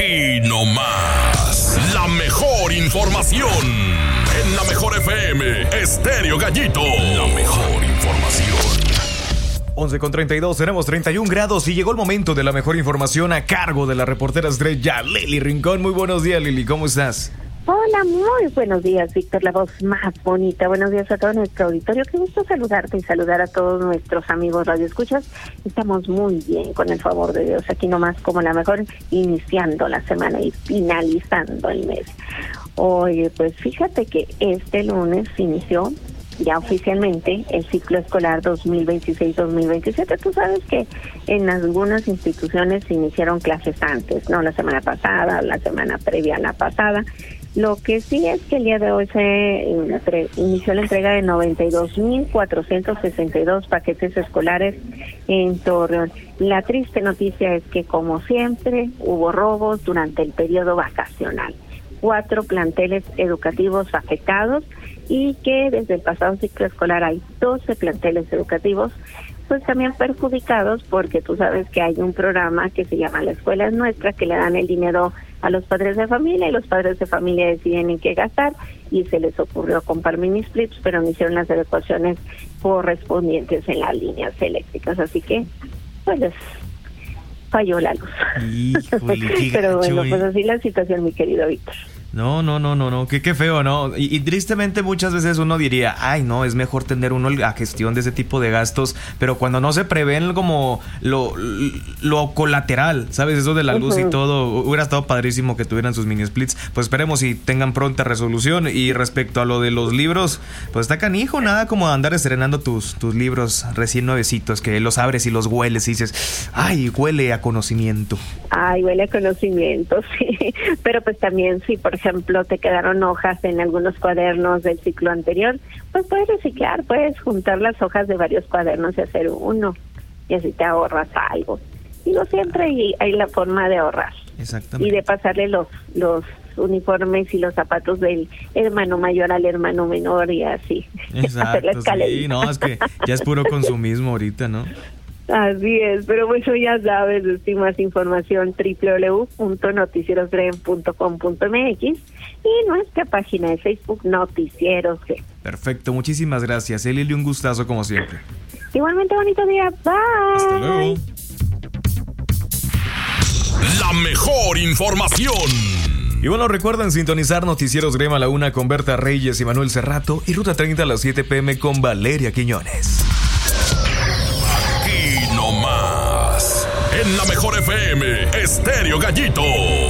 Aquí nomás, la mejor información. En la mejor FM, Estéreo Gallito. La mejor información. 11:32, tenemos 31 grados y llegó el momento de la mejor información a cargo de la reportera estrella Lili Rincón. Muy buenos días, Lili, ¿cómo estás? Hola, muy buenos días, Víctor, la voz más bonita. Buenos días a todo nuestro auditorio. Qué gusto saludarte y saludar a todos nuestros amigos radioescuchas. Estamos muy bien, con el favor de Dios, aquí nomás como la mejor, iniciando la semana y finalizando el mes. Oye, pues fíjate que este lunes inició ya oficialmente el ciclo escolar 2026-2027. Tú sabes que en algunas instituciones se iniciaron clases antes, ¿no? La semana pasada, la semana previa a la pasada. Lo que sí es que el día de hoy se inició la entrega de 92,462 paquetes escolares en Torreón. La triste noticia es que, como siempre, hubo robos durante el periodo vacacional. 4 planteles educativos afectados y que desde el pasado ciclo escolar hay 12 planteles educativos pues también perjudicados, porque tú sabes que hay un programa que se llama La Escuela es Nuestra, que le dan el dinero a los padres de familia y los padres de familia deciden en qué gastar, y se les ocurrió comprar mini splits, pero no hicieron las adecuaciones correspondientes en las líneas eléctricas, así que pues les falló la luz. Híjole, pero bueno, pues así la situación, mi querido Víctor. No, qué feo, ¿no? Y tristemente muchas veces uno diría, ay, no, es mejor tener uno la gestión de ese tipo de gastos, pero cuando no se prevén como lo colateral, ¿sabes? Eso de la luz y todo, hubiera estado padrísimo que tuvieran sus mini splits. Pues esperemos y tengan pronta resolución. Y respecto a lo de los libros, pues está canijo, nada como andar estrenando tus libros recién nuevecitos, que los abres y los hueles y dices, ay, huele a conocimiento. Ay, huele a conocimiento, sí. Pero pues también, sí, por ejemplo, te quedaron hojas en algunos cuadernos del ciclo anterior, pues puedes reciclar, puedes juntar las hojas de varios cuadernos y hacer uno, y así te ahorras algo. Y no siempre hay la forma de ahorrar. Exactamente. Y de pasarle los uniformes y los zapatos del hermano mayor al hermano menor y así. Exacto, sí, no, es que ya es puro consumismo ahorita, ¿no? Así es, pero bueno, ya sabes, más información www.noticierosgren.com.mx y nuestra página de Facebook Noticieros Gren. Perfecto, muchísimas gracias, Lili, un gustazo como siempre. Igualmente, bonito día, bye. Hasta luego. La mejor información. Y bueno, recuerden sintonizar Noticieros Grema a la 1 con Berta Reyes y Manuel Cerrato, y Ruta 30 a las 7 p.m. con Valeria Quiñones. Aquí nomás, en la mejor FM, Estéreo Gallito.